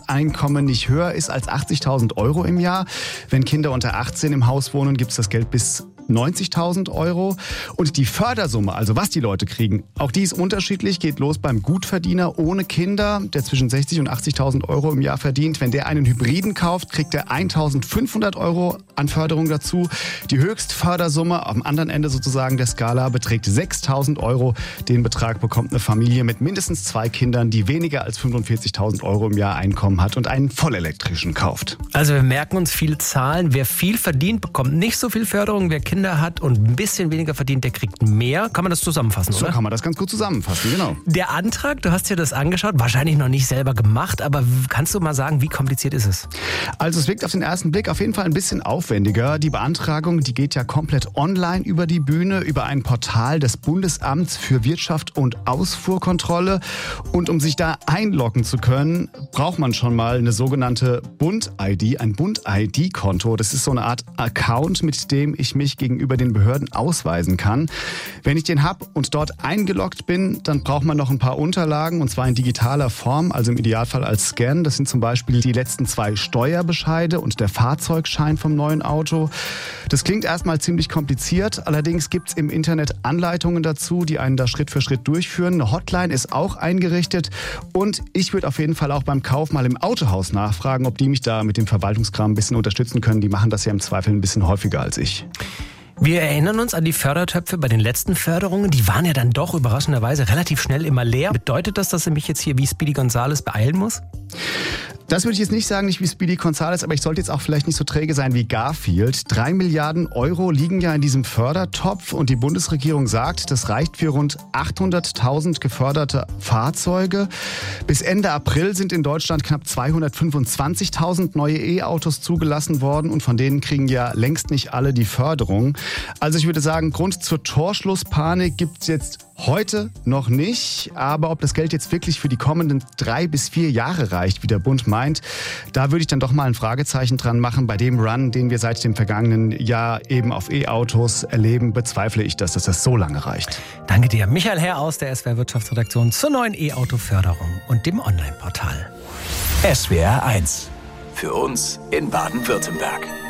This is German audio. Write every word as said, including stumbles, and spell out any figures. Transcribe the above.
Grundeinkommen nicht höher ist als achtzigtausend Euro im Jahr. Wenn Kinder unter achtzehn im Haus wohnen, gibt es das Geld bis neunzigtausend Euro. Und die Fördersumme, also was die Leute kriegen, auch die ist unterschiedlich. Geht los beim Gutverdiener ohne Kinder, der zwischen sechzigtausend und achtzigtausend Euro im Jahr verdient. Wenn der einen Hybriden kauft, kriegt er eintausendfünfhundert Euro an Förderung dazu. Die Höchstfördersumme am anderen Ende sozusagen der Skala beträgt sechstausend Euro. Den Betrag bekommt eine Familie mit mindestens zwei Kindern, die weniger als fünfundvierzigtausend Euro im Jahr Einkommen hat und einen vollelektrischen kauft. Also wir merken uns viele Zahlen. Wer viel verdient, bekommt nicht so viel Förderung. Wer Kinder hat und ein bisschen weniger verdient, der kriegt mehr. Kann man das zusammenfassen, oder? So kann man das ganz gut zusammenfassen, genau. Der Antrag, du hast dir das angeschaut, wahrscheinlich noch nicht selber gemacht, aber kannst du mal sagen, wie kompliziert ist es? Also es wirkt auf den ersten Blick auf jeden Fall ein bisschen aufwendiger. Die Beantragung, die geht ja komplett online über die Bühne, über ein Portal des Bundesamts für Wirtschaft und Ausfuhrkontrolle. Und um sich da einloggen zu können, braucht man schon mal eine sogenannte Bund-I D, ein Bund-I D-Konto. Das ist so eine Art Account, mit dem ich mich gegenüber den Behörden ausweisen kann. Wenn ich den habe und dort eingeloggt bin, dann braucht man noch ein paar Unterlagen, und zwar in digitaler Form, also im Idealfall als Scan. Das sind zum Beispiel die letzten zwei Steuerbescheide und der Fahrzeugschein vom neuen Auto. Das klingt erstmal ziemlich kompliziert, allerdings gibt es im Internet Anleitungen dazu, die einen da Schritt für Schritt durchführen. Eine Hotline ist auch eingerichtet und ich würde auf jeden Fall auch beim Kauf mal im Autohaus nachfragen, ob die mich da mit dem Verwaltungskram ein bisschen unterstützen können. Die machen das ja im Zweifel ein bisschen häufiger als ich. Wir erinnern uns an die Fördertöpfe bei den letzten Förderungen. Die waren ja dann doch überraschenderweise relativ schnell immer leer. Bedeutet das, dass ich mich jetzt hier wie Speedy Gonzales beeilen muss? Das würde ich jetzt nicht sagen, nicht wie Speedy Gonzales, aber ich sollte jetzt auch vielleicht nicht so träge sein wie Garfield. Drei Milliarden Euro liegen ja in diesem Fördertopf und die Bundesregierung sagt, das reicht für rund achthunderttausend geförderte Fahrzeuge. Bis Ende April sind in Deutschland knapp zweihundertfünfundzwanzigtausend neue E-Autos zugelassen worden und von denen kriegen ja längst nicht alle die Förderung. Also ich würde sagen, Grund zur Torschlusspanik gibt es jetzt heute noch nicht, aber ob das Geld jetzt wirklich für die kommenden drei bis vier Jahre reicht, wie der Bund meint, da würde ich dann doch mal ein Fragezeichen dran machen. Bei dem Run, den wir seit dem vergangenen Jahr eben auf E-Autos erleben, bezweifle ich, dass das so lange reicht. Danke dir, Michael Herr aus der S W R Wirtschaftsredaktion zur neuen E-Auto-Förderung und dem Online-Portal. S W R eins. Für uns in Baden-Württemberg.